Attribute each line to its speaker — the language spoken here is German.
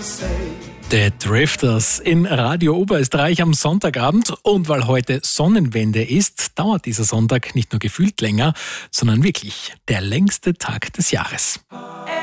Speaker 1: The Drifters in Radio Oberösterreich am Sonntagabend. Und weil heute Sonnenwende ist, dauert dieser Sonntag nicht nur gefühlt länger, sondern wirklich der längste Tag des Jahres.